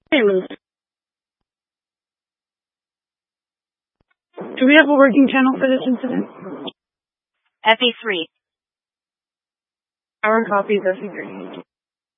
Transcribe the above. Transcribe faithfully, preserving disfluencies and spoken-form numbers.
Okay, Luke. Do we have a working channel for this incident? F A three. Our copies are figuring.